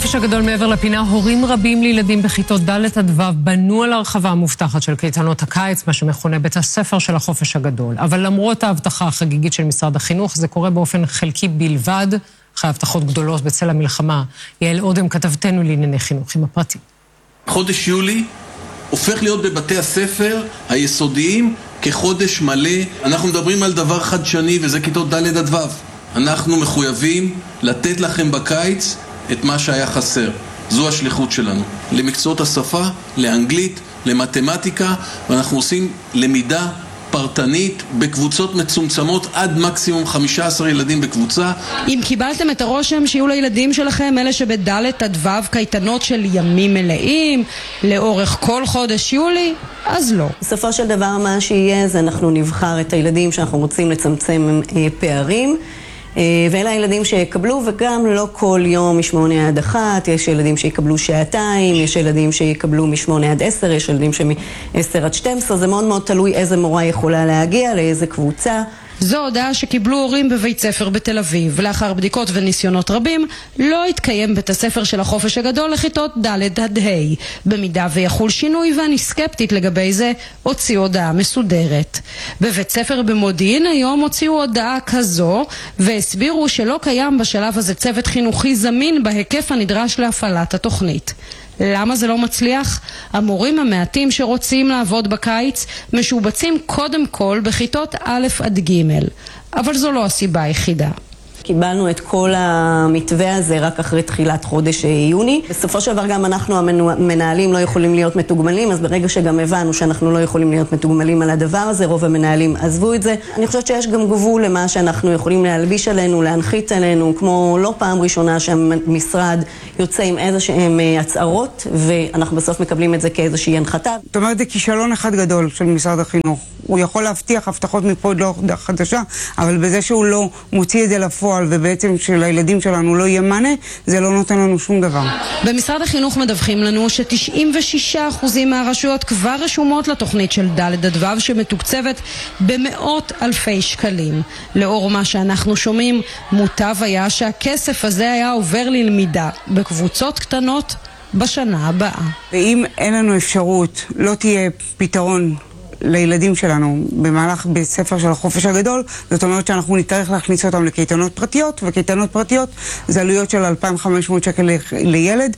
בחופש הגדול מעבר לפינה, הורים רבים לילדים בכיתות ד' עד ו' בנו על הרחבה המובטחת של קייטנות הקיץ, מה שמכונה בית הספר של החופש הגדול. אבל למרות ההבטחה החגיגית של משרד החינוך, זה קורה באופן חלקי בלבד, אחרי הבטחות גדולות בצל המלחמה. יעל אודם, כתבתנו לענייני חינוך, עם הפרטים. חודש יולי הופך להיות בבתי הספר היסודיים כחודש מלא. אנחנו מדברים על דבר חדשני, וזה כיתות ד' עד ו'. אנחנו מחויבים לתת לכם בקיץ את מה שהיה חסר. זו השליחות שלנו. למקצועות השפה, לאנגלית, למתמטיקה, ואנחנו עושים למידה פרטנית בקבוצות מצומצמות עד מקסימום 15 ילדים בקבוצה. אם קיבלתם את הרושם שיהיו לילדים שלכם, אלה שבדלת עד ו' קייטנות של ימים מלאים לאורך כל חודש יולי, אז לא. בסופו של דבר מה שיהיה זה אנחנו נבחר את הילדים שאנחנו רוצים לצמצם פערים, ואלה הילדים שיקבלו, וגם לא כל יום מ8 עד 1, יש ילדים שיקבלו שעתיים, יש ילדים שיקבלו מ8 עד 10, יש ילדים שמ10 עד 12, זה מאוד מאוד תלוי איזה מורה יכולה להגיע, לאיזה קבוצה. זו הודעה שקיבלו הורים בבית ספר בתל אביב. לאחר בדיקות וניסיונות רבים, לא התקיים בית הספר של החופש הגדול לכיתות ד' עד ה'. במידה ויחול שינוי, ואני סקפטית לגבי זה, הוציאו הודעה מסודרת. בבית ספר במודיעין היום הוציאו הודעה כזו, והסבירו שלא קיים בשלב הזה צוות חינוכי זמין בהיקף הנדרש להפעלת התוכנית. למה זה לא מצליח? המורים המעטים שרוצים לעבוד בקיץ משובצים קודם כל בכיתות א' עד ג', אבל זו לא הסיבה היחידה. קיבלנו את כל המתווה הזה רק אחרי תחילת חודש יוני. בסופו של דבר גם אנחנו המנהלים לא יכולים להיות מתוגמלים, אז ברגע שגם הבנו שאנחנו לא יכולים להיות מתוגמלים על הדבר הזה, רוב המנהלים עזבו את זה. אני חושבת שיש גם גבול למה שאנחנו יכולים להלביש עלינו, להנחית עלינו, כמו לא פעם ראשונה שהמשרד יוצא עם איזשהם הצהרות, ואנחנו בסוף מקבלים את זה כאיזושהי הנחתה. זאת אומרת, זה כישלון אחד גדול של משרד החינוך. הוא יכול להבטיח הבטחות מפה לא חדשה, אבל בזה שהוא לא מוציא את זה לפועל, ובעצם שלילדים שלנו לא יהיה מענה, זה לא נותן לנו שום דבר. במשרד החינוך מדווחים לנו ש96% מהרשויות כבר רשומות לתוכנית של ד' עד ו' שמתוקצבת במאות אלפי שקלים. לאור מה שאנחנו שומעים, מוטב היה שהכסף הזה היה עובר ללמידה בקבוצות קטנות בשנה הבאה. ואם אין לנו אפשרות, לא תהיה פתרון לילדים שלנו במהלך בית ספר של החופש הגדול, זאת אומרת שאנחנו נצטרך להכניס אותם לקייטנות פרטיות, וקייטנות פרטיות זה עלויות של 2,500 שקל לילד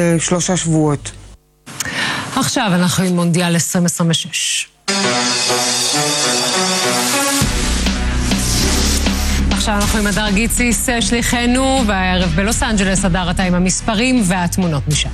ל3 שבועות. עכשיו אנחנו עם מונדיאל 2026. עכשיו אנחנו עם הדר גיציס שליחנו, והערב בלוס אנג'לס. הדר, אתה עם המספרים והתמונות משם.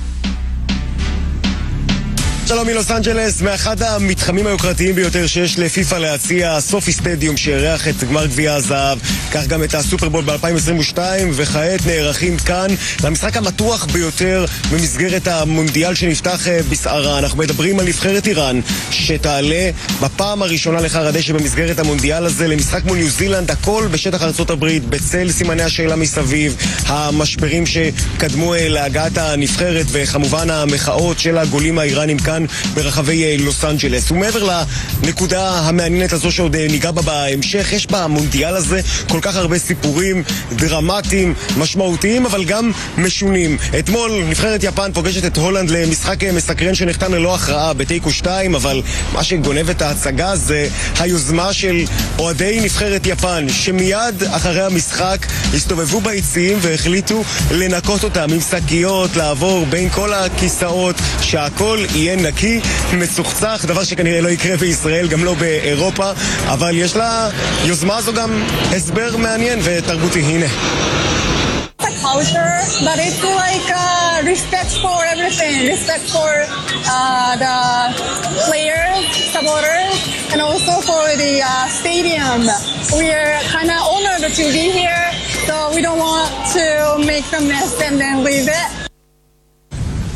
שלום מלוס אנג'לס, מאחד המתחמים היוקרתיים ביותר שיש לפיפה להציע, סופי סטדיום שאירח את גמר גביע הזהב, כך גם את הסופרבול ב-2022, וכעת נערכים כאן למשחק המתוח ביותר במסגרת המונדיאל שנפתח בסערה. אנחנו מדברים על נבחרת איראן שתעלה בפעם הראשונה לחר הדשא במסגרת המונדיאל הזה למשחק מול ניו זילנד, הכל בשטח ארצות הברית, בצל סימני השאלה מסביב, המשברים שקדמו להגעת הנבחרת וכמובן המחאות של הגולים האיראנים כאן ברחבי לוס אנג'לס. ומעבר לנקודה המעניינת הזו שעוד ניגע בה בהמשך, יש במונדיאל הזה כל כך הרבה סיפורים דרמטיים, משמעותיים, אבל גם משונים. אתמול נבחרת יפן פוגשת את הולנד למשחק מסקרן שנחתם ללא הכרעה בתיקו 2, אבל מה שגונב את ההצגה זה היוזמה של אוהדי נבחרת יפן, שמיד אחרי המשחק הסתובבו ביציעים והחליטו לנקות אותם עם שקיות, לעבור בין כל הכיסאות, שהכל יהיה נקי, מצוחצח, דבר שכנראה לא יקרה בישראל, גם לא באירופה, אבל יש לה יוזמה הזו גם הסבר מעניין ותרבותי. הנה. Culture, but it's like respect for everything, respect for the players, supporters, and also for the stadium. We are kind of honored to be here, so we don't want to make the mess and then leave it.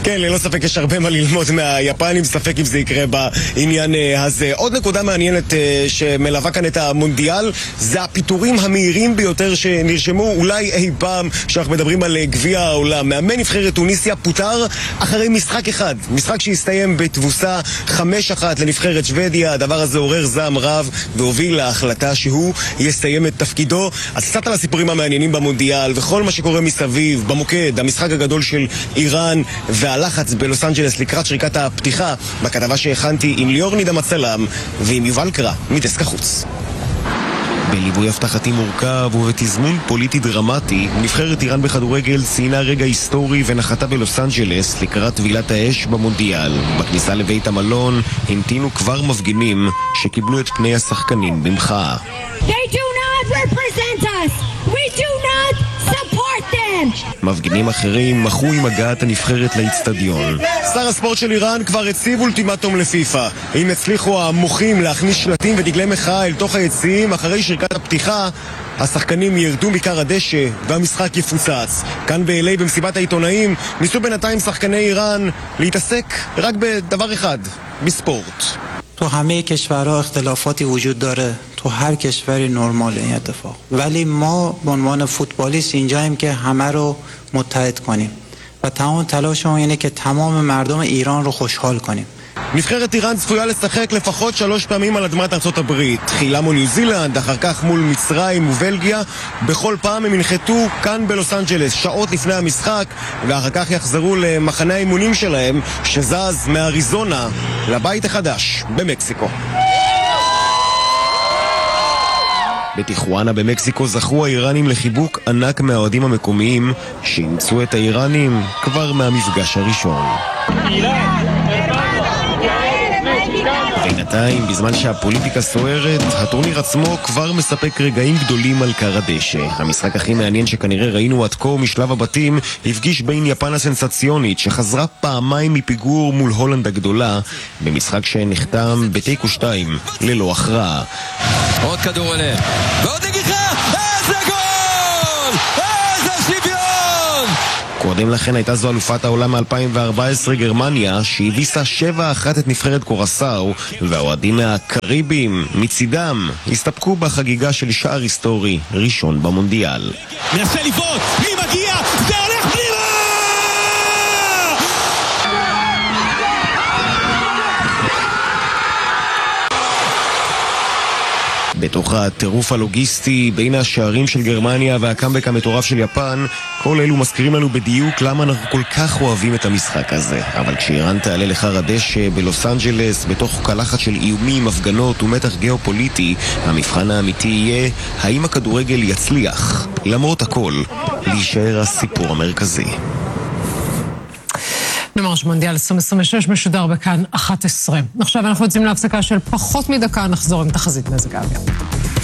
כן, ללא ספק יש הרבה מה ללמוד מהיפנים, ספק אם זה יקרה בעניין הזה. עוד נקודה מעניינת שמלווה כאן את המונדיאל, זה הפיטורים המהירים ביותר שנרשמו אולי אי פעם שאנחנו מדברים על גביע העולם. מאמן נבחרת טוניסיה פוטר אחרי משחק אחד, משחק שהסתיים בתבוסה 5-1 לנבחרת שוודיה. הדבר הזה עורר זעם רב והוביל להחלטה שהוא יסיים את תפקידו. אז קצת על הסיפורים המעניינים במונדיאל וכל מה שקורה מסביב, במוקד, המשחק הגדול של איראן והלחץ בלוס אנג'לס לקראת שריקת הפתיחה, בכתבה שהכנתי עם ליאור נידם הצלם ועם יובל קרא מדסק החוץ. בליווי הבטחתי מורכב ובתזמון פוליטי דרמטי, נבחרת איראן בכדורגל ציינה רגע היסטורי ונחתה בלוס אנג'לס לקראת טבילת האש במונדיאל. בכניסה לבית המלון המתינו כבר מפגינים שקיבלו את פני השחקנים במחאה. They do not represent us. We do not support them. מפגינים אחרים מחו עם הגעת הנבחרת לאצטדיון. שר הספורט של איראן כבר הציב אולטימטום לפיפה. אם הצליחו המוחים להכניס שלטים ודגלי מחאה אל תוך היציעים אחרי שריקת הפתיחה, השחקנים ירדו מכר הדשא והמשחק יפוצץ. כאן ב-LA במסיבת העיתונאים ניסו בינתיים שחקני איראן להתעסק רק בדבר אחד, בספורט. تو همه کشورها اختلافاتی وجود داره، تو هر کشوری نرماله این اتفاق، ولی ما به عنوان فوتبالیست اینجاییم که همه رو متحد کنیم و تمام تلاشمون اینه که تمام مردم ایران رو خوشحال کنیم. נבחרת איראן צפויה לשחק לפחות 3 פעמים על אדמת ארצות הברית. תחילה מול ניו זילנד, אחר כך מול מצרים ובלגיה. בכל פעם הם ינחתו כאן בלוס אנג'לס שעות לפני המשחק, ואחר כך יחזרו למחנה האימונים שלהם שזז מאריזונה לבית החדש במקסיקו. בטיחואנה במקסיקו זכו האיראנים לחיבוק ענק מהאוהדים המקומיים שאימצו את האיראנים כבר מהמפגש הראשון. בינתיים, בזמן שהפוליטיקה סוערת, הטורניר עצמו כבר מספק רגעים גדולים על קר הדשא. המשחק הכי מעניין שכנראה ראינו עד כה משלב הבתים הפגיש בין יפן הסנסציונית שחזרה פעמיים מפיגור מול הולנד הגדולה במשחק שנחתם בתיקו 2 ללא הכרעה. עוד כדור עולה ועוד נגיחה, איזה גול! איזה שוויון! קודם לכן הייתה זו אלופת העולם מ-2014 גרמניה שהביסה 7-1 את נבחרת קורסאו, והאוהדים מהקריבים מצידם הסתפקו בחגיגה של שער היסטורי ראשון במונדיאל. מנסה לבעוט, מי מגיע? זה הולך פנימה! בתוך הטירוף הלוגיסטי בין השערים של גרמניה והקאמבק המטורף של יפן, כל אלו מזכירים לנו בדיוק למה אנחנו כל כך אוהבים את המשחק הזה. אבל כשאיראן תעלה לחר הדשא בלוס אנג'לס בתוך קלחת של איומים, הפגנות ומתח גיאופוליטי, המבחן האמיתי יהיה האם הכדורגל יצליח למרות הכל להישאר הסיפור המרכזי. נאמר שמונדיאל 2026 משודר בכאן 11. עכשיו אנחנו יוצאים להפסקה של פחות מדקה, נחזור עם תחזית מזג האוויר.